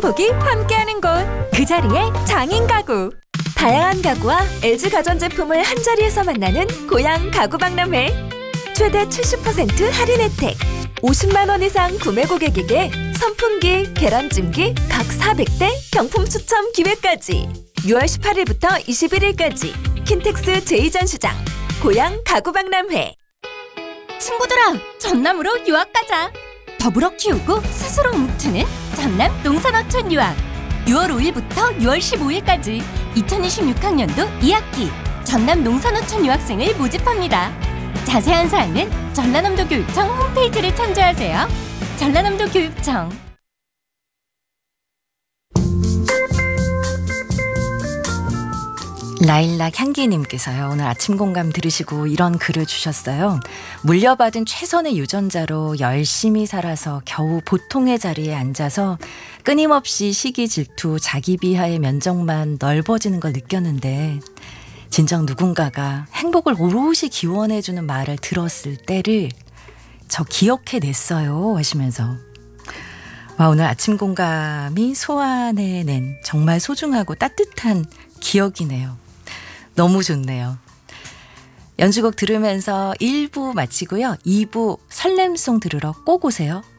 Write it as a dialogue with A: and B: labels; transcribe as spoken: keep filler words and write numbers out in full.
A: 행복이 함께하는 곳, 그 자리에 장인 가구. 다양한 가구와 엘지 가전제품을 한자리에서 만나는 고양 가구박람회. 최대 칠십 퍼센트 할인 혜택. 오십만 원 이상 구매 고객에게 선풍기, 계란찜기 각 사백 대 경품 추첨 기회까지. 유월 십팔일부터 이십일일까지 킨텍스 제이 전시장 고양 가구박람회. 친구들아, 전남으로 유학 가자. 더불어 키우고 스스로 움트는 전남 농산어촌 유학. 유월 오일부터 유월 십오일까지 이천이십육 학년도 이 학기 전남 농산어촌 유학생을 모집합니다. 자세한 사항은 전라남도 교육청 홈페이지를 참조하세요. 전라남도 교육청.
B: 라일락 향기님께서요, 오늘 아침 공감 들으시고 이런 글을 주셨어요. 물려받은 최선의 유전자로 열심히 살아서 겨우 보통의 자리에 앉아서 끊임없이 시기 질투, 자기 비하의 면적만 넓어지는 걸 느꼈는데, 진정 누군가가 행복을 오롯이 기원해주는 말을 들었을 때를 저 기억해냈어요 하시면서, 와, 오늘 아침 공감이 소환해낸 정말 소중하고 따뜻한 기억이네요. 너무 좋네요. 연주곡 들으면서 일 부 마치고요. 이 부 설렘송 들으러 꼭 오세요.